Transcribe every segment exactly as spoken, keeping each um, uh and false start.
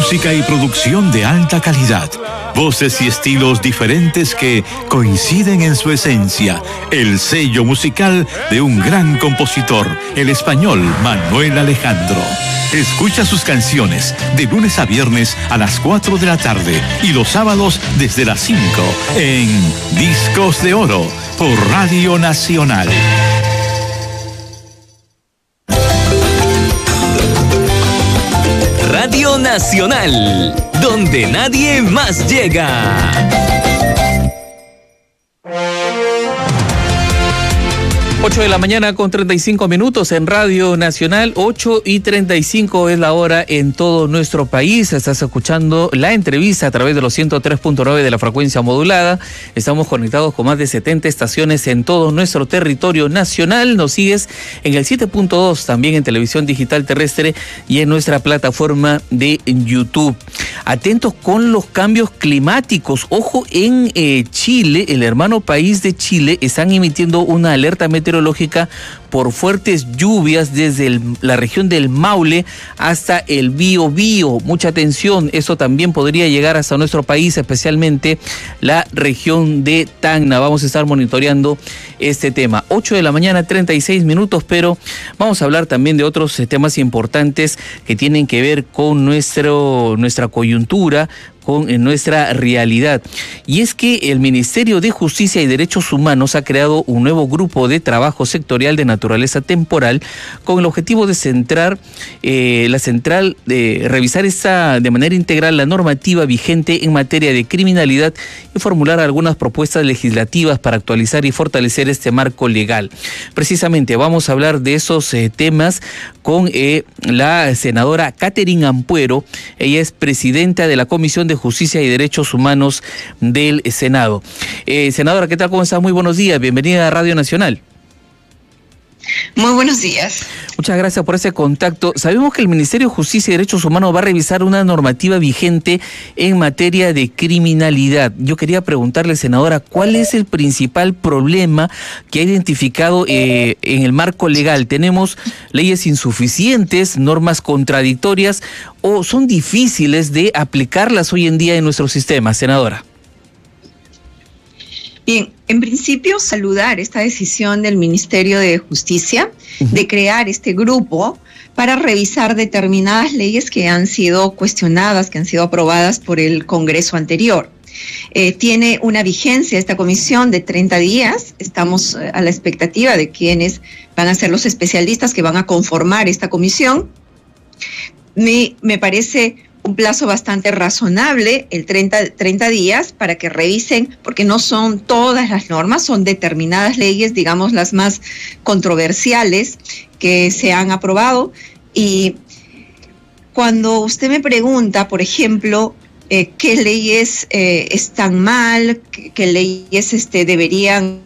Música y producción de alta calidad. Voces y estilos diferentes que coinciden en su esencia. El sello musical de un gran compositor, el español Manuel Alejandro. Escucha sus canciones de lunes a viernes a las cuatro de la tarde y los sábados desde las cinco en Discos de Oro por Radio Nacional. Radio Nacional, donde nadie más llega. ocho de la mañana con treinta y cinco minutos en Radio Nacional, ocho y treinta y cinco es la hora en todo nuestro país. Estás escuchando la entrevista a través de los ciento tres punto nueve de la frecuencia modulada. Estamos conectados con más de setenta estaciones en todo nuestro territorio nacional. Nos sigues en el siete punto dos, también en televisión digital terrestre y en nuestra plataforma de YouTube. Atentos con los cambios climáticos. Ojo, en eh, Chile, el hermano país de Chile, están emitiendo una alerta meteorológica por fuertes lluvias desde el, la región del Maule hasta el Biobío. Mucha atención, eso también podría llegar hasta nuestro país, especialmente la región de Tacna. Vamos a estar monitoreando este tema. ocho de la mañana, treinta y seis minutos, pero vamos a hablar también de otros temas importantes que tienen que ver con nuestro, nuestra coyuntura, con nuestra realidad. Y es que el Ministerio de Justicia y Derechos Humanos ha creado un nuevo grupo de trabajo sectorial de naturaleza temporal con el objetivo de centrar eh, la central, de revisar esta, de manera integral la normativa vigente en materia de criminalidad y formular algunas propuestas legislativas para actualizar y fortalecer este marco legal. Precisamente vamos a hablar de esos eh, temas con eh, la senadora Catherine Ampuero. Ella es presidenta de la Comisión de Justicia y Derechos Humanos del Senado. Eh, senadora, ¿qué tal? ¿Cómo está? Muy buenos días. Bienvenida a Radio Nacional. Muy buenos días. Muchas gracias por ese contacto. Sabemos que el Ministerio de Justicia y Derechos Humanos va a revisar una normativa vigente en materia de criminalidad. Yo quería preguntarle, senadora, ¿cuál es el principal problema que ha identificado eh, en el marco legal? ¿Tenemos leyes insuficientes, normas contradictorias o son difíciles de aplicarlas hoy en día en nuestro sistema, senadora? Bien, en principio saludar esta decisión del Ministerio de Justicia uh-huh. de crear este grupo para revisar determinadas leyes que han sido cuestionadas, que han sido aprobadas por el Congreso anterior. Eh, tiene una vigencia esta comisión de treinta días. Estamos eh, a la expectativa de quienes van a ser los especialistas que van a conformar esta comisión. Me, me parece un plazo bastante razonable, el treinta, treinta días, para que revisen, porque no son todas las normas, son determinadas leyes, digamos las más controversiales que se han aprobado. Y cuando usted me pregunta, por ejemplo, eh, qué leyes eh, están mal, qué, qué leyes este, deberían...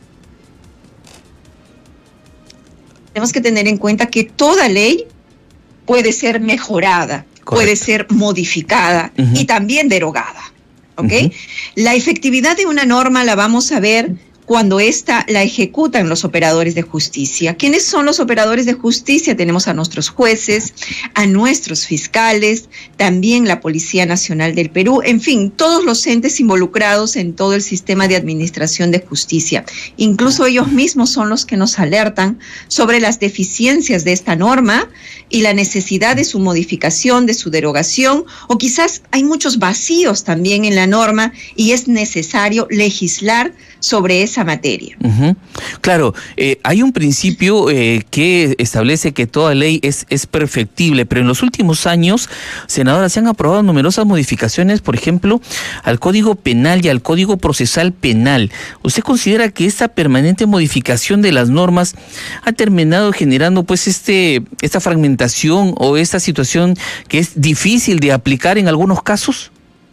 Tenemos que tener en cuenta que toda ley puede ser mejorada. Correcto. Puede ser modificada uh-huh. y también derogada, ¿ok? Uh-huh. La efectividad de una norma la vamos a ver cuando ésta la ejecutan los operadores de justicia. ¿Quiénes son los operadores de justicia? Tenemos a nuestros jueces, a nuestros fiscales, también la Policía Nacional del Perú, en fin, todos los entes involucrados en todo el sistema de administración de justicia. Incluso ellos mismos son los que nos alertan sobre las deficiencias de esta norma y la necesidad de su modificación, de su derogación, o quizás hay muchos vacíos también en la norma y es necesario legislar sobre esa materia. Uh-huh. Claro, eh, hay un principio eh, que establece que toda ley es, es perfectible, pero en los últimos años, senadora, se han aprobado numerosas modificaciones, por ejemplo, al Código Penal y al Código Procesal Penal. ¿Usted considera que esta permanente modificación de las normas ha terminado generando pues este esta fragmentación o esta situación que es difícil de aplicar en algunos casos?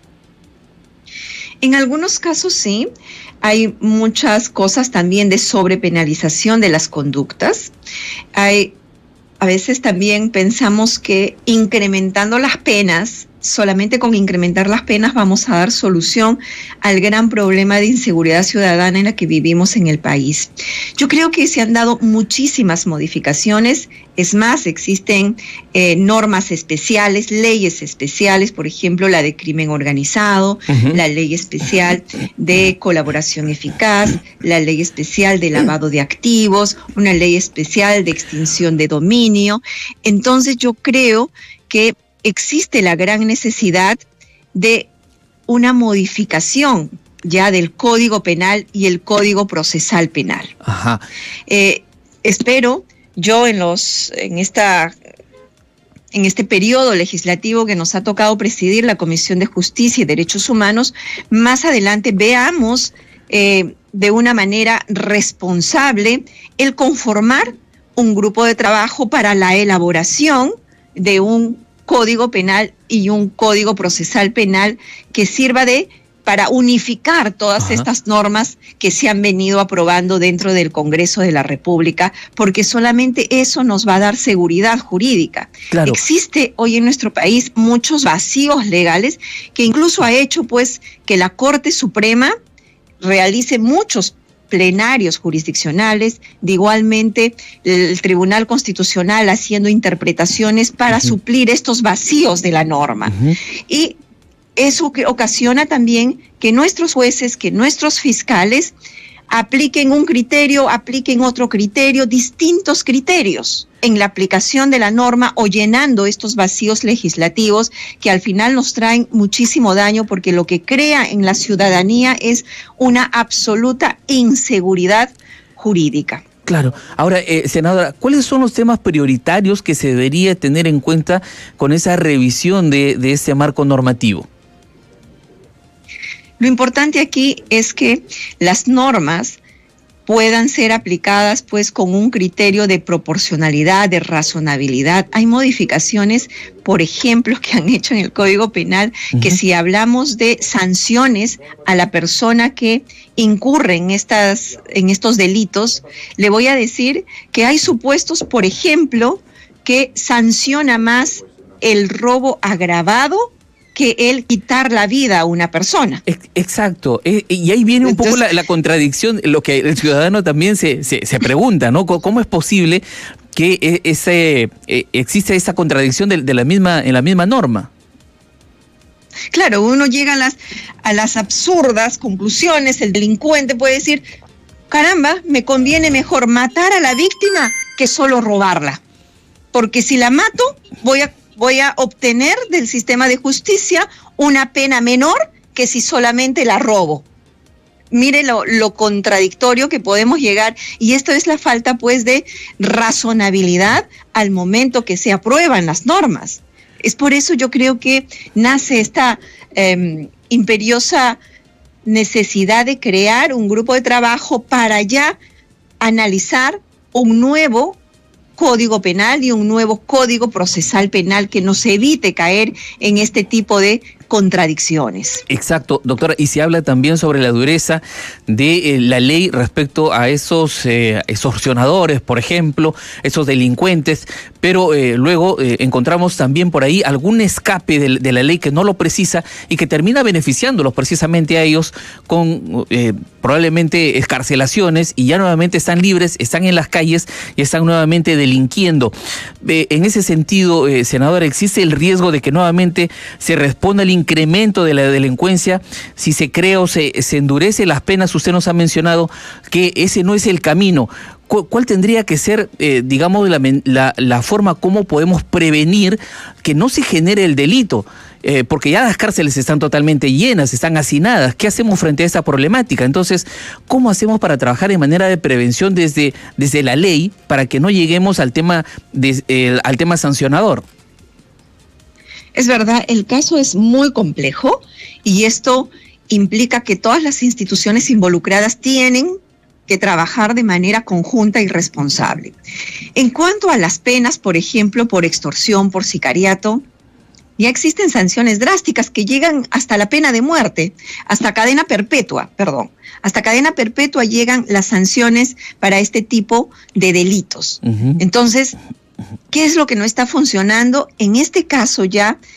En algunos casos sí. Hay muchas cosas también de sobrepenalización de las conductas. Hay, a veces también pensamos que incrementando las penas solamente con incrementar las penas vamos a dar solución al gran problema de inseguridad ciudadana en la que vivimos en el país. Yo creo que se han dado muchísimas modificaciones. Es más, existen eh, normas especiales, leyes especiales, por ejemplo, la de crimen organizado, uh-huh. la ley especial de colaboración eficaz, la ley especial de lavado de activos, una ley especial de extinción de dominio. Entonces, yo creo que existe la gran necesidad de una modificación ya del Código Penal y el Código Procesal Penal. Ajá. Eh, espero yo en los en esta en este periodo legislativo que nos ha tocado presidir la Comisión de Justicia y Derechos Humanos, más adelante veamos eh, de una manera responsable el conformar un grupo de trabajo para la elaboración de un Código Penal y un Código Procesal Penal que sirva de para unificar todas Ajá. estas normas que se han venido aprobando dentro del Congreso de la República, porque solamente eso nos va a dar seguridad jurídica. Claro. Existe hoy en nuestro país muchos vacíos legales que incluso ha hecho pues que la Corte Suprema realice muchos plenarios jurisdiccionales, de igualmente el Tribunal Constitucional haciendo interpretaciones para uh-huh. suplir estos vacíos de la norma. Uh-huh. Y eso que ocasiona también que nuestros jueces, que nuestros fiscales apliquen un criterio, apliquen otro criterio, distintos criterios en la aplicación de la norma o llenando estos vacíos legislativos que al final nos traen muchísimo daño porque lo que crea en la ciudadanía es una absoluta inseguridad jurídica. Claro. Ahora, eh, senadora, ¿cuáles son los temas prioritarios que se debería tener en cuenta con esa revisión de, de este marco normativo? Lo importante aquí es que las normas puedan ser aplicadas pues con un criterio de proporcionalidad, de razonabilidad. Hay modificaciones, por ejemplo, que han hecho en el Código Penal, uh-huh. que si hablamos de sanciones a la persona que incurre en, estas, en estos delitos, le voy a decir que hay supuestos, por ejemplo, que sanciona más el robo agravado que el quitar la vida a una persona. Exacto, y ahí viene un Entonces, poco la, la contradicción, lo que el ciudadano también se, se, se pregunta, ¿no? ¿Cómo es posible que ese eh, existe esa contradicción de, de la misma, en la misma norma? Claro, uno llega a las, a las absurdas conclusiones, el delincuente puede decir, caramba, me conviene mejor matar a la víctima que solo robarla, porque si la mato, voy a voy a obtener del sistema de justicia una pena menor que si solamente la robo. Mire lo, lo contradictorio que podemos llegar, y esto es la falta pues de razonabilidad al momento que se aprueban las normas. Es por eso yo creo que nace esta eh, imperiosa necesidad de crear un grupo de trabajo para ya analizar un nuevo Código Penal y un nuevo Código Procesal Penal que nos evite caer en este tipo de contradicciones. Exacto, doctora, y se habla también sobre la dureza de eh, la ley respecto a esos eh, extorsionadores, por ejemplo, esos delincuentes, pero eh, luego eh, encontramos también por ahí algún escape de, de la ley que no lo precisa y que termina beneficiándolos precisamente a ellos con eh, probablemente escarcelaciones, y ya nuevamente están libres, están en las calles y están nuevamente delinquiendo. Eh, en ese sentido, eh, senadora, ¿existe el riesgo de que nuevamente se responda al incremento de la delincuencia si se crea o se, se endurece las penas? Usted nos ha mencionado que ese no es el camino. ¿Cuál, cuál tendría que ser, eh, digamos, la, la, la forma como podemos prevenir que no se genere el delito? Eh, porque ya las cárceles están totalmente llenas, están hacinadas. ¿Qué hacemos frente a esa problemática? Entonces, ¿cómo hacemos para trabajar de manera de prevención desde, desde la ley para que no lleguemos al tema, de, eh, al tema sancionador? Es verdad, el caso es muy complejo y esto implica que todas las instituciones involucradas tienen que trabajar de manera conjunta y responsable. En cuanto a las penas, por ejemplo, por extorsión, por sicariato, ya existen sanciones drásticas que llegan hasta la pena de muerte, hasta cadena perpetua, perdón. Hasta cadena perpetua llegan las sanciones para este tipo de delitos. Uh-huh. Entonces, ¿qué es lo que no está funcionando? En este caso ya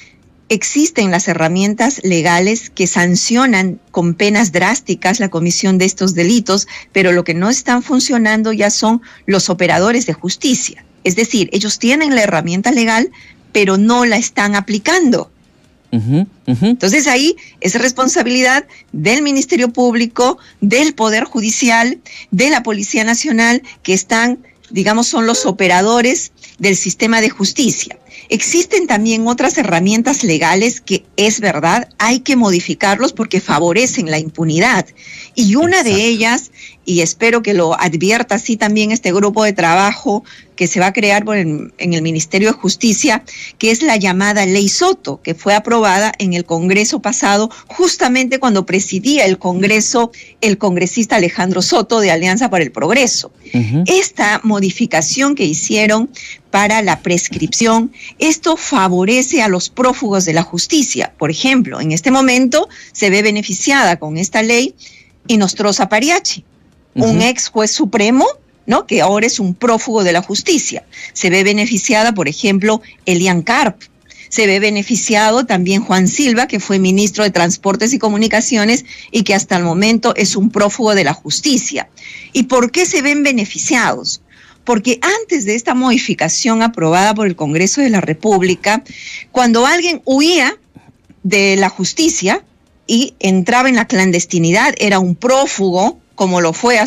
existen las herramientas legales que sancionan con penas drásticas la comisión de estos delitos, pero lo que no están funcionando ya son los operadores de justicia. Es decir, ellos tienen la herramienta legal, pero no la están aplicando. Uh-huh, uh-huh. Entonces ahí es responsabilidad del Ministerio Público, del Poder Judicial, de la Policía Nacional, que están, digamos, son los operadores del sistema de justicia. Existen también otras herramientas legales que, es verdad, hay que modificarlos porque favorecen la impunidad. Y una Exacto. de ellas, y espero que lo advierta así también este grupo de trabajo que se va a crear por el, en el Ministerio de Justicia, que es la llamada Ley Soto, que fue aprobada en el Congreso pasado, justamente cuando presidía el Congreso el congresista Alejandro Soto de Alianza para el Progreso. Uh-huh. Esta modificación que hicieron para la prescripción, esto favorece a los prófugos de la justicia. Por ejemplo, en este momento se ve beneficiada con esta ley Inostroza Pariachi, uh-huh. un ex juez supremo, ¿no?, que ahora es un prófugo de la justicia. Se ve beneficiada, por ejemplo, Elian Carp. Se ve beneficiado también Juan Silva, que fue ministro de Transportes y Comunicaciones y que hasta el momento es un prófugo de la justicia. ¿Y por qué se ven beneficiados? Porque antes de esta modificación aprobada por el Congreso de la República, cuando alguien huía de la justicia y entraba en la clandestinidad, era un prófugo, como lo fue hace